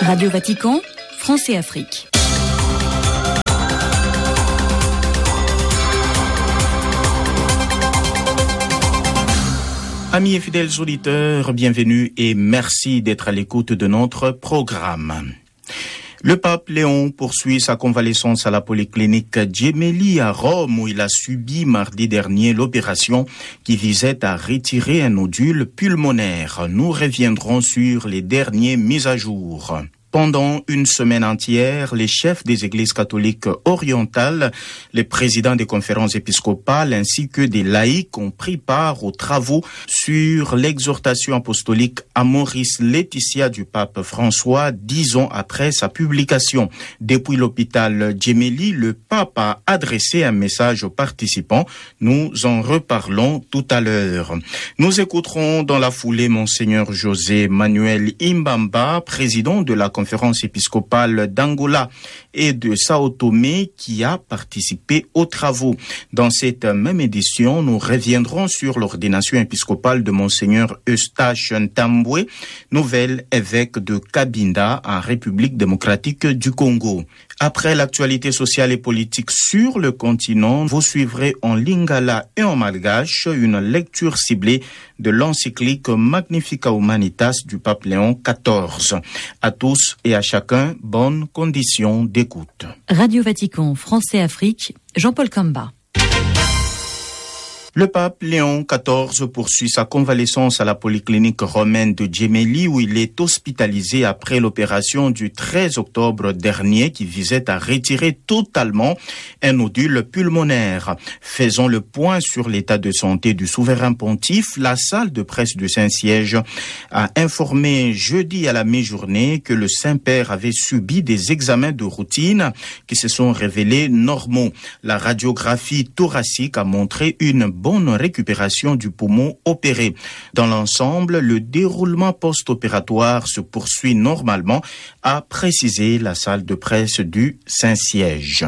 Radio Vatican, France et Afrique. Amis et fidèles auditeurs, bienvenue et merci d'être à l'écoute de notre programme. Le pape Léon poursuit sa convalescence à la polyclinique Gemelli à Rome où il a subi mardi dernier l'opération qui visait à retirer un nodule pulmonaire. Nous reviendrons sur les dernières mises à jour. Pendant une semaine entière, les chefs des églises catholiques orientales, les présidents des conférences épiscopales ainsi que des laïcs ont pris part aux travaux sur l'exhortation apostolique Amoris Laetitia du pape François 10 ans après sa publication. Depuis l'hôpital Gemelli, le pape a adressé un message aux participants. Nous en reparlons tout à l'heure. Nous écouterons dans la foulée Monseigneur José Manuel Imbamba, président de la conférence épiscopale d'Angola et de Sao Tomé qui a participé aux travaux. Dans cette même édition, nous reviendrons sur l'ordination épiscopale de Monseigneur Eustache Ntambwe, nouvel évêque de Cabinda en République démocratique du Congo. Après l'actualité sociale et politique sur le continent, vous suivrez en lingala et en malgache une lecture ciblée de l'encyclique Magnificat Humanitas du pape Léon XIV. À tous et à chacun, bonnes conditions d'écoute. Radio Vatican, France et Afrique, Jean-Paul Kamba. Le pape Léon XIV poursuit sa convalescence à la polyclinique romaine de Gemelli où il est hospitalisé après l'opération du 13 octobre dernier qui visait à retirer totalement un nodule pulmonaire. Faisant le point sur l'état de santé du souverain pontife, la salle de presse du Saint-Siège a informé jeudi à la mi-journée que le Saint-Père avait subi des examens de routine qui se sont révélés normaux. La radiographie thoracique a montré une bonne récupération du poumon opéré. Dans l'ensemble, le déroulement post-opératoire se poursuit normalement, a précisé la salle de presse du Saint-Siège.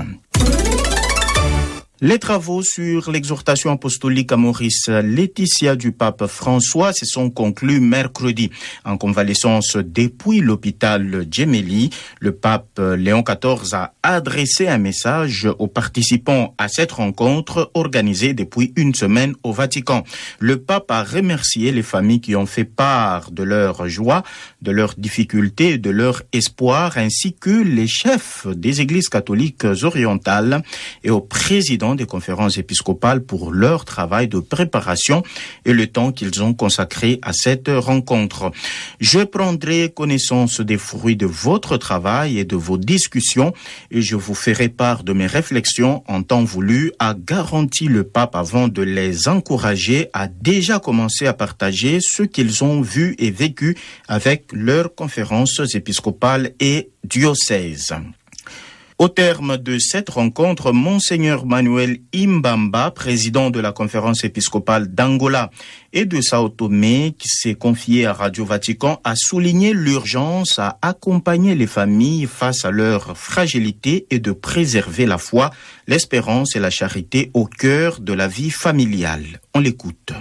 Les travaux sur l'exhortation apostolique Amoris Laetitia du pape François se sont conclus mercredi. En convalescence depuis l'hôpital Gemelli, le pape Léon XIV a adressé un message aux participants à cette rencontre organisée depuis une semaine au Vatican. Le pape a remercié les familles qui ont fait part de leur joie, de leurs difficultés, de leur espoir, ainsi que les chefs des églises catholiques orientales et aux présidents des conférences épiscopales pour leur travail de préparation et le temps qu'ils ont consacré à cette rencontre. Je prendrai connaissance des fruits de votre travail et de vos discussions et je vous ferai part de mes réflexions en temps voulu, a garanti le pape avant de les encourager à déjà commencer à partager ce qu'ils ont vu et vécu avec leurs conférences épiscopales et diocèses. Au terme de cette rencontre, Monseigneur Manuel Imbamba, président de la conférence épiscopale d'Angola et de Sao Tomé, qui s'est confié à Radio Vatican, a souligné l'urgence à accompagner les familles face à leur fragilité et de préserver la foi, l'espérance et la charité au cœur de la vie familiale. On l'écoute.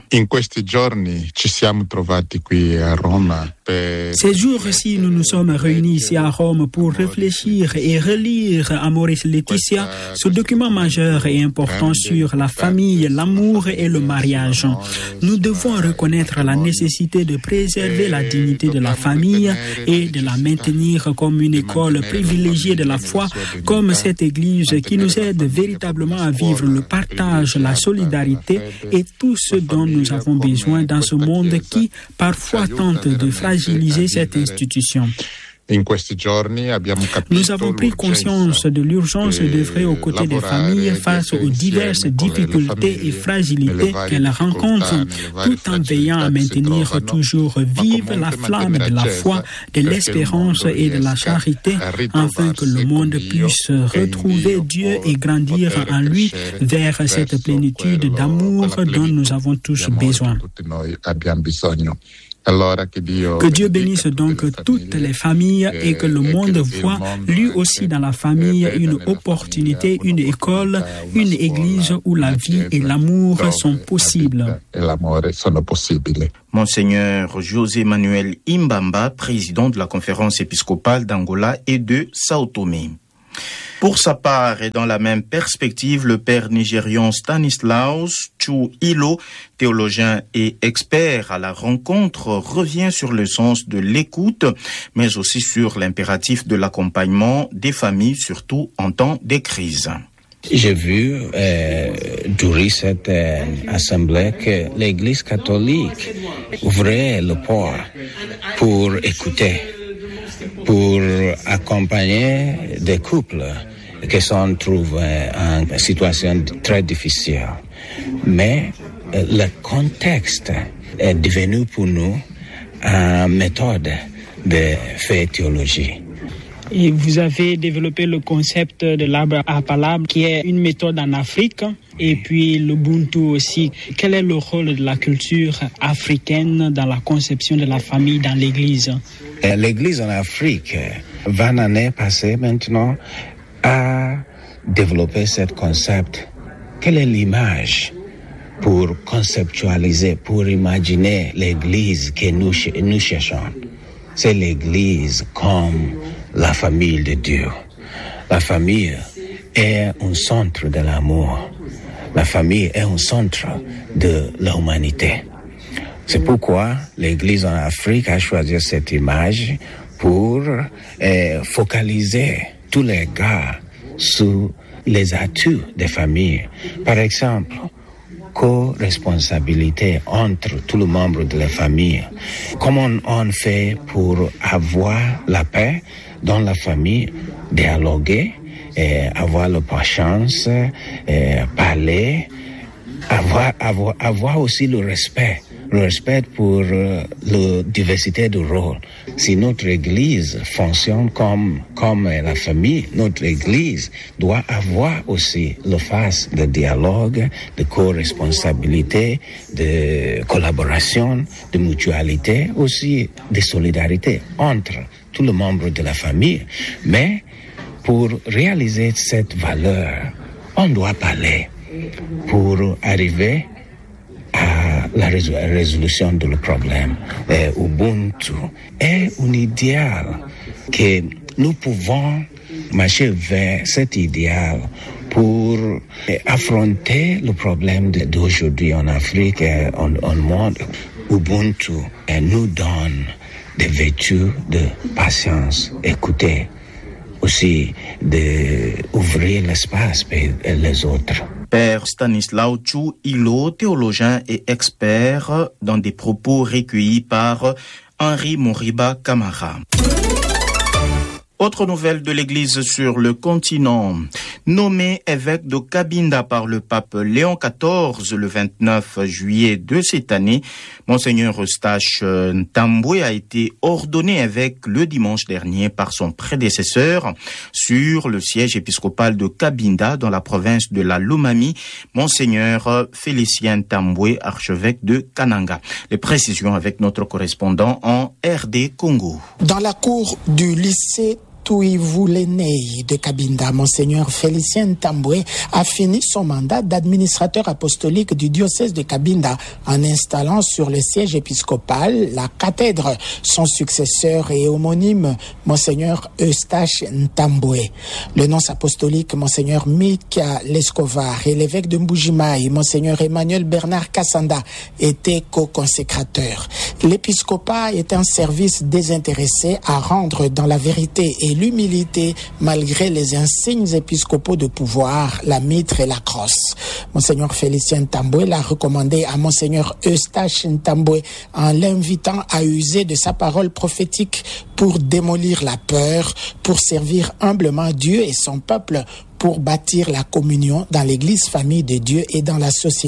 Ces jours-ci, nous nous sommes réunis ici à Rome pour réfléchir et relire Amoris Laetitia, ce document majeur et important sur la famille, l'amour et le mariage. Nous devons reconnaître la nécessité de préserver la dignité de la famille et de la maintenir comme une école privilégiée de la foi, comme cette église qui nous aide véritablement à vivre le partage, la solidarité et tout ce dont nous avons besoin dans ce monde qui parfois tente de fragiliser cette institution. Nous avons pris conscience de l'urgence d'œuvrer aux côtés des familles face aux diverses difficultés et fragilités qu'elles rencontrent, tout en veillant à maintenir toujours vive la flamme de la foi, de l'espérance et de la charité, afin que le monde puisse retrouver Dieu et grandir en lui vers cette plénitude d'amour dont nous avons tous besoin. Que Dieu bénisse donc toutes les familles et que le monde voit lui aussi dans la famille une opportunité, une école, une église où la vie et l'amour sont possibles. Monseigneur José Manuel Imbamba, président de la conférence épiscopale d'Angola et de Sao Tomé. Pour sa part et dans la même perspective, le père nigérian Stanislaus Chu-Ilo, théologien et expert à la rencontre, revient sur le sens de l'écoute, mais aussi sur l'impératif de l'accompagnement des familles, surtout en temps de crise. J'ai vu durant cette assemblée que l'Église catholique ouvrait le port pour écouter, pour accompagner des couples qui se trouvent en situation très difficile. Mais le contexte est devenu pour nous une méthode de faire théologie. Et vous avez développé le concept de l'arbre à palabres qui est une méthode en Afrique et puis l'Ubuntu aussi. Quel est le rôle de la culture africaine dans la conception de la famille dans l'Église? L'Église en Afrique, 20 années passées maintenant, a développé ce concept. Quelle est l'image pour conceptualiser, pour imaginer l'Église que nous cherchons? C'est l'Église comme la famille de Dieu. La famille est un centre de l'amour. La famille est un centre de l'humanité. C'est pourquoi l'Église en Afrique a choisi cette image pour focaliser tous les regards sur les atouts des familles. Par exemple, co-responsabilité entre tous les membres de la famille. Comment on fait pour avoir la paix dans la famille, dialoguer, avoir la patience, parler, avoir aussi le respect pour la diversité de rôles. Si notre Église fonctionne comme la famille, notre Église doit avoir aussi le face de dialogue, de co-responsabilité, de collaboration, de mutualité, aussi de solidarité entre tous les membres de la famille. Mais pour réaliser cette valeur, on doit parler pour arriver à la résolution de le problème. Ubuntu est un idéal que nous pouvons marcher vers cet idéal pour affronter le problème d'aujourd'hui en Afrique et en monde. Ubuntu nous donne des vertus de patience, écouter, aussi d'ouvrir l'espace pour les autres. Père Stanislaus Chu-Ilo, théologien et expert, dans des propos recueillis par Henri Moriba Camara. Autre nouvelle de l'Église sur le continent. Nommé évêque de Cabinda par le pape Léon XIV le 29 juillet de cette année, Monseigneur Eustache Ntambwe a été ordonné évêque le dimanche dernier par son prédécesseur sur le siège épiscopal de Cabinda dans la province de la Lomami, Monseigneur Félicien Ntambwe, archevêque de Kananga. Les précisions avec notre correspondant en RD Congo. Dans la cour du lycée Touivoulenei de Cabinda, Monseigneur Félicien Ntambwe a fini son mandat d'administrateur apostolique du diocèse de Cabinda en installant sur le siège épiscopal la cathèdre. Son successeur et homonyme, Monseigneur Eustache Ntambwe. Le nonce apostolique, Monseigneur Mika Lescovar, et l'évêque de Mbujimaï, Monseigneur Emmanuel Bernard Kassanda, étaient co-consécrateurs. L'épiscopat est un service désintéressé à rendre dans la vérité et l'humilité malgré les insignes épiscopaux de pouvoir, la mitre et la crosse. Monseigneur Félicien Ntambwe l'a recommandé à Monseigneur Eustache Ntambwe en l'invitant à user de sa parole prophétique pour démolir la peur, pour servir humblement Dieu et son peuple, pour bâtir la communion dans l'église famille de Dieu et dans la société.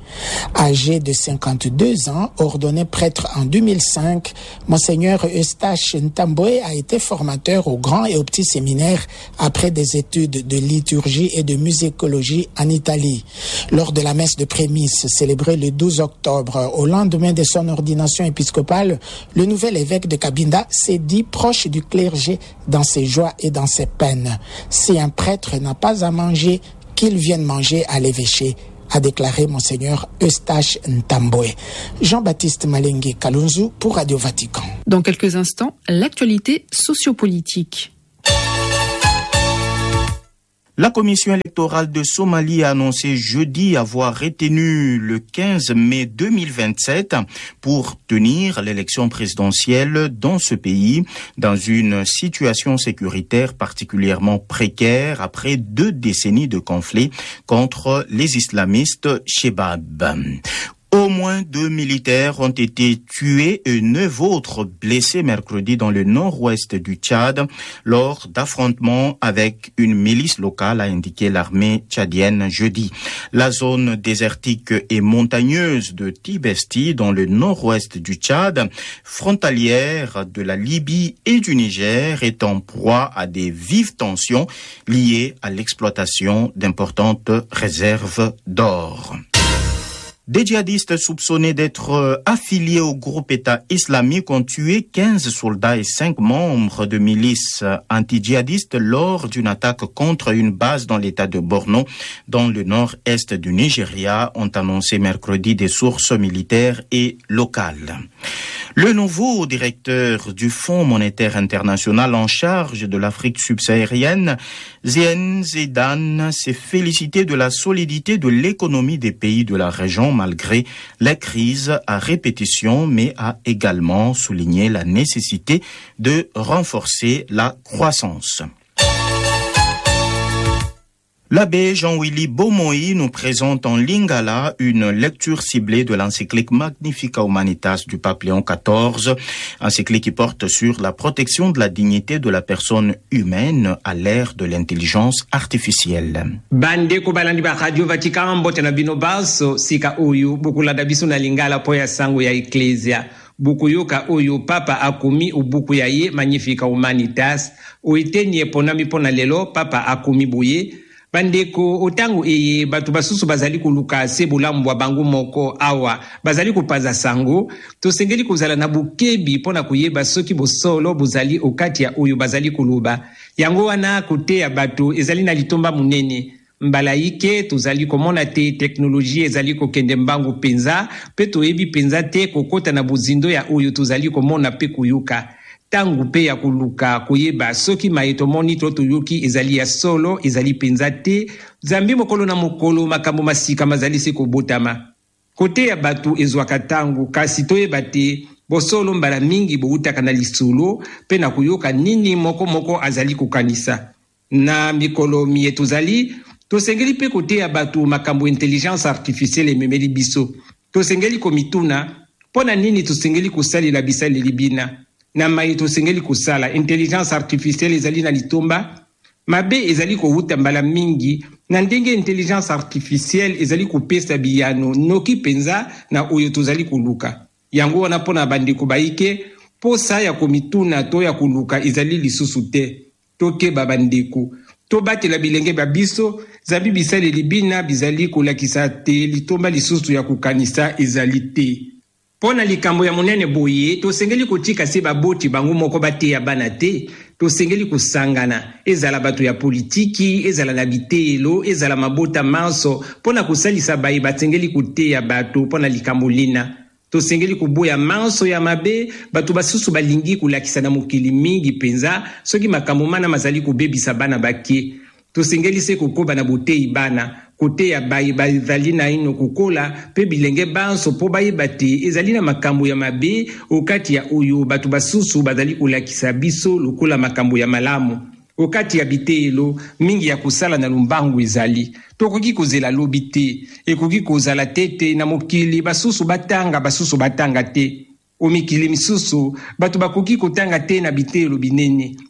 Âgé de 52 ans, ordonné prêtre en 2005, Monseigneur Eustache Ntambwe a été formateur au grand et au petit séminaire après des études de liturgie et de musicologie en Italie. Lors de la messe de prémisse célébrée le 12 octobre, au lendemain de son ordination épiscopale, le nouvel évêque de Cabinda s'est dit proche du clergé dans ses joies et dans ses peines. Si un prêtre n'a pas à manger, qu'il vienne manger à l'évêché, a déclaré Monseigneur Eustache Ntambwe. Jean-Baptiste Malengue Kalunzu pour Radio Vatican. Dans quelques instants, l'actualité sociopolitique. La commission électorale de Somalie a annoncé jeudi avoir retenu le 15 mai 2027 pour tenir l'élection présidentielle dans ce pays dans une situation sécuritaire particulièrement précaire après 2 décennies de conflits contre les islamistes Shebab. Au moins 2 militaires ont été tués et 9 autres blessés mercredi dans le nord-ouest du Tchad lors d'affrontements avec une milice locale, a indiqué l'armée tchadienne jeudi. La zone désertique et montagneuse de Tibesti, dans le nord-ouest du Tchad, frontalière de la Libye et du Niger, est en proie à des vives tensions liées à l'exploitation d'importantes réserves d'or. Des djihadistes soupçonnés d'être affiliés au groupe État islamique ont tué 15 soldats et 5 membres de milices anti-djihadistes lors d'une attaque contre une base dans l'État de Borno, dans le nord-est du Nigeria, ont annoncé mercredi des sources militaires et locales. Le nouveau directeur du Fonds monétaire international en charge de l'Afrique subsaharienne, Zien Zidane, s'est félicité de la solidité de l'économie des pays de la région malgré les crises à répétition, mais a également souligné la nécessité de renforcer la croissance. L'abbé Jean-Willy Beaumoï nous présente en lingala une lecture ciblée de l'encyclique Magnificat Humanitas du pape Léon XIV, encyclique qui porte sur la protection de la dignité de la personne humaine à l'ère de l'intelligence artificielle. Bande ko balandi ba Radio Vatican mbote na bino baso sika uyu bukula da biso na lingala po ya sangu ya Ecclesia. Buku yoka uyu papa akumi ubuku ya ye Magnificat Humanitas oitenye ponami pona lelo papa akumi buye. Bandeko otangu eye batu basusu bazali kuluka se bulambwa bangu moko awa bazali kupaza sango tosengeli kuzala na bukebi pona kuyeba soki bosolo buzali okati ya uyu bazali kuluba yango wana kuteya batu ezali na litomba munene mbala ike tozali komona te teknolojia ezali kokende mbangu penza pe toyebi penza te kokota na buzindo ya uyu tozali komona pe kuyuka tangu pe ya kuluka kuyeba soki maeto moni to yuki ezali ya solo ezali penza te zambi mokolo na mokolo makambo masika mazali se kobotama kote ya batu ezwaka tangu kasi toyeba te bosolo mbala mingi boutaka na lisolo pe na kuyoka nini moko azali kukanisa na mikolo mietu zali tosengeli pe kote ya batu makambo intelligence artificielle memeli biso tosengeli komituna pona nini tosengeli kusali la bisali libina na mai tosengeli kusala intelligence artificielle ezali na litomba mabe ezali kohuta mbala mingi na ndenge intelligence artificielle ezali kopesa biyano noki penza na oyo tozali kuluka yango wana pona bandeko baike posa ya komituna to ya kuluka ezali lisusu te tokeba bandeko tobatela bilenge babiso zabi bisale libina bizali kolakisa te litomba lisusu ya kukanisa ezali te. Pona likambo ya monene boye tosengeli kotika se baboti bango moko bateya bana te tosengeli kusangana ezala bato ya politiki ezala na bitelo ezala mabota manso pona kusalisa bayi batsengeli kuteya bato pona likambo lina tosengeli kuboya manso ya mabe bato basusu balingi kulakisa na mokili mingi penza soki makambo mana mazali kubebisa bana bakie tosengeli se kokoba na boteyi bana kote ya bayi bazali na ino kukola pe bilenge banso po bayi bate ezali na makambo ya mabe okati ya uyo batu basusu bazali kulakisa biso lokola makambo ya malamu okati ya bitelo mingi ya kusala na lumbangu ezali tokoki kozela lobi te ekoki kozala tete na mokili basusu batanga te omikili misusu batu bakoki kotanga te na bitelo binene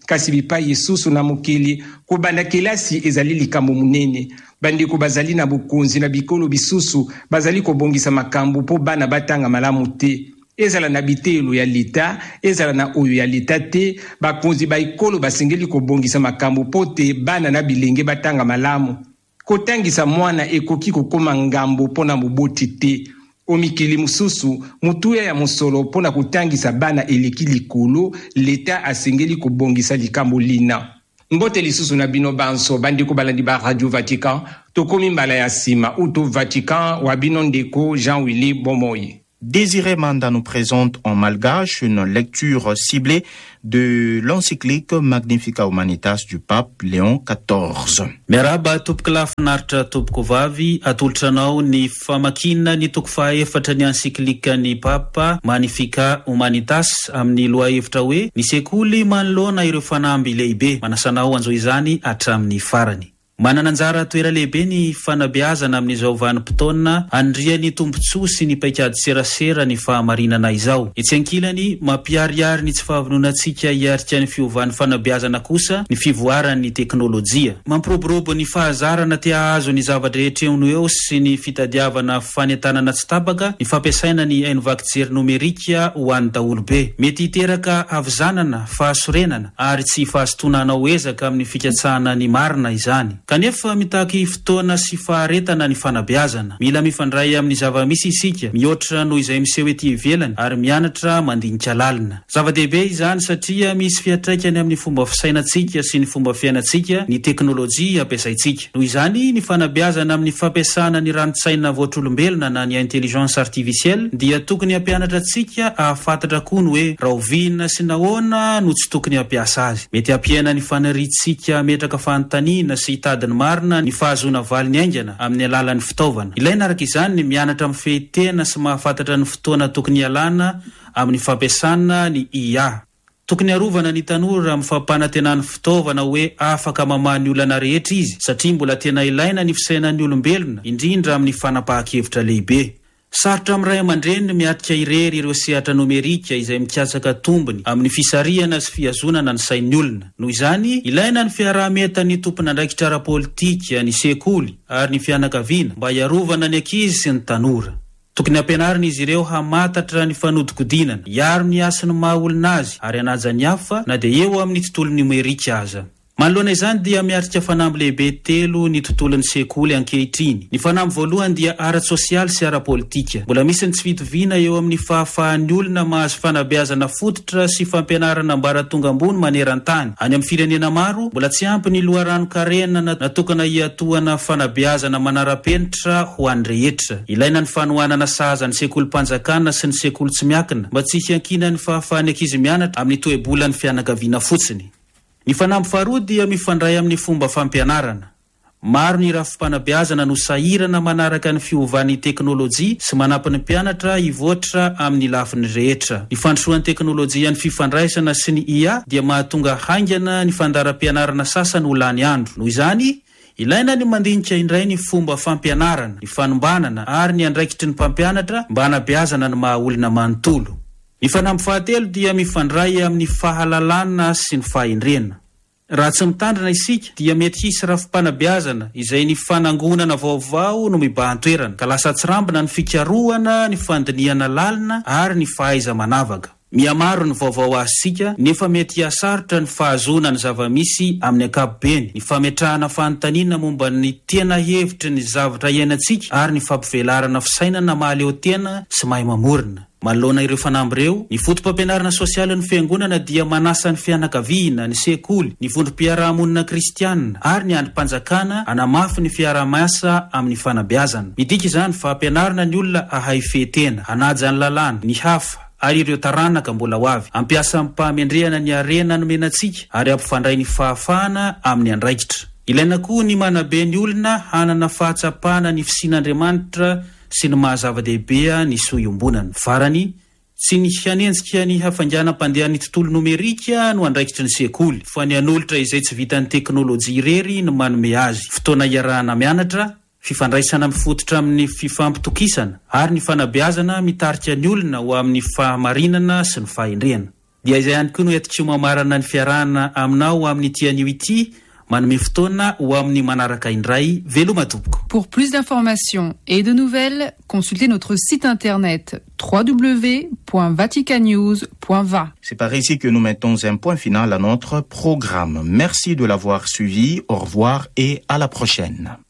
kasi bipai isusu na mukili kubanda kelasi ezali likambo munene. Bandeko bazali na bukonzi na bikolo bisusu bazali kobongisa makambo po bana batanga malamu te. Ezala na bitelo ya leta, ezala na oyo ya leta te, bakonzi baikolo basengeli kobongisa makambo po te bana na bilenge batanga malamu. Kotangisa mwana ekoki kokoma ngambo pona moboti te. Omikili mususu, mutuya ya musolo pona kutangisa bana eleki likolo, leta asengeli kobongisa likambo lina. Mbote lisusu na bino banso, bandeko balandi ba Radio Vatican, tokomi mbala ya sima, uto Vatican, wabino ndeko Jean-Willy Bomoye. Désiré Manda nous présente en malgache une lecture ciblée de l'encyclique Magnificat Humanitas du pape Léon XIV. Meraba topoko lafinaritra topoko vavy atolotranao ny famakina ny toko fahaefatra ny encyclique ny papa Magnificat Humanitas amin'ny lohahevitra hoe ny sekoly manoloana ireo fanamby lehibe, manasanao anjo izany hatramin'ny farany. Manana anjara toera lehibe ny fanabeazana amin'izao vanim-potoana andria ny tombontsoa sy ny paikady serasera ny fahamarinana izao. Etsy ankilany mampiariary ny tsy fahavononantsika hiarika ny fiovan'ny fanabeazana kosa ny fivoaran'ny teknôlôjia. Mampiroborobo ny fahazarana tia azo ny zavatra rehetra eo sy ny fitadiavana fanentanana tsy tapaka ny fampiasaina ny hainovaky nomerika ho an'ny daholobe. Mety hiteraka avizanana, fahasorenana ary tsy fahasontonana ezaka amin'ny fikatsahana ny marina izany. Kanefa mitaky fotoana sy faharetana ny fanabeazana. Mila mifandray amin'ny zava-misy isika, mihoatra noho izay miseho ety ivelany ary mianatra mandinika lalina. Zava-dehibe izany satria misy fiatraikany amin'ny fomba fisainantsika sy ny fomba fiainantsika ny teknôlôjia ampiasaintsika. Noho izany ny fanabeazana amin'ny fampiasana ny rano-tsaina voatr'olombelona na ny intelligence artificielle dia tokony hampianatra antsika ahafantatra koa ny hoe raha ovinina sy nahoana no tsy tokony hampiasa azy. Mety hampiaina ny fanaritsika metraka fanontaniana sy adiny marina ny fahazona valy ny aingana amin'ny alalan'ny fitaovana. Ilaina araka izany ny mianatra amin'ny fehitena sy mahafantatra ny fotoana tokony hialana amin'ny fampiasana ny IA. Tokony arovana ny tanora amin'ny fampanantenan'ny fitaovana hoe afaka mamaha ny olana rehetra izy satria mbola tena ilaina ny fisainan'ny olombelona indrindra amin'ny fanapahan-kevitra lehibe. Sarotra amin'ray aman-dreny miatrika irery ireo sehatra nomerika izay mikatsaka tombony amin'ny fisarihana sy fiazonana ny sain'ny olona. Noho izany, ilaina ny fiaraha-mientan'ny tompon'andraikitra ara-politika, ny sekoly ary ny fianakaviana mba hiarovana ny ankizy sy ny tanora. Tokony ampianarina izy ireo hamatatra ny fanodikodinana, hiaro ny asany maha olona azy ary hanaja ny hafa na dia eo amin'ny tontolo nomerika aza. Manoloana izany dia miatrika fanamby lehibe telo ny tontolon'ny sekoly ankehitriny. Ny fanamby voalohany dia ara-tsosialy sy ara-politika. Mbola misy ny tsy fitoviana eo amin'ny fahafahan'ny olona mahazo fanabeazana fototra sy fampianarana ambaratonga ambony maneran-tany. Any amin'ny firenena maro, mbola tsy ampy ny loharano-karena natokana hiatohana fanabeazana manara-penitra ho an'ny rehetra. Ilaina ny fanohanana sahaza ny sekolim-panjakana sy ny sekoly tsy miakina mba tsy hiankina ny fahafahan'ny ankizy mianatra amin'ny toe-bolan'ny fianakaviana fotsiny. Ny fanamby faharoa dia mifandray amin'ny fomba fampianarana. Maro ny rafim-panabeazana no sahirana manaraka ny fiovan'ny teknôlôjia sy manampy ny mpianatra hivoatra amin'ny lafiny rehetra. Ny fandrosoan'ny teknôlôjia ny fifandraisana sy ny IA dia mahatonga haingana ny fandaharam-pianarana sasany ho lany andro. Noho izany, ilaina ny mandinika indray ny fomba fampianarana, ny fanombanana ary ny andraikitry ny mpampianatra mba hanabeazana ny maha olona manontolo. Ny fanamby fahatelo dia mifandray amin'ny fahalalana sy ny fahendrena. Raha tsy mitandrina isika dia mety hisy rafim-panabeazana izay ny fanangonana vaovao no mibahan-toerana ka lasa tsirambina ny fikarohana, ny fandiniana lalina ary ny fahaiza manavaka. Mihamaro ny vaovao asika nefa mety hasarotra ny fahazona ny zava-misy amin'ny ankapobeny, ny fametrahana fanontaniana momba ny tena hevitry ny zavatra iainantsika ary ny fampivelarana fisainana mahaleo tena sy mahay mamorina. Manoloana ireo fanamby ireo, ny fotom-pampianarana sosialy ny fiangonana dia manasa ny fianakaviana, ny sekoly, ny vondrom-piarahamonina kristianina ary ny andrim-panjakana hanamafy ny fiaraha-miasa amin'ny fanabeazana. Midika izany fa ampianarina ny olona ahay fehtena, hanaja ny lalàna, ny hafa ary ireo taranaka mbola ho avy, ampiasa ampahamendrehana ny arena nomenantsika ary ampifandray ny fahafahana amin'ny andraikitra. Ilaina koa ny manabe ny olona hanana fahatsapana ny fisian'Andriamanitra sy ny mahazava-dehibea ny soa-iombonana. Farany, tsy ny hanenjika ny hafanganam-pandehan'ny tontolo nomerika no andraikitry ny sekoly, fa ny anolotra izay tsy vitan'ny teknôlôjia irery no manome azy. Fotoana iarahana mianatra, fifandraisana mifototra amin'ny fifampitokisana ary ny fanabeazana mitarika ny olona ho amin'ny fahamarinana sy ny fahendrena. dia izay ihany koa no etitsy mamarana ny fiarahana aminao amin'ny tianio ity manome fotoana ho amin'ny manaraka indray. Veloma tompoko. Pour plus d'informations et de nouvelles, consultez notre site internet www.vaticanews.va. C'est par ici que nous mettons un point final à notre programme. Merci de l'avoir suivi. Au revoir et à la prochaine.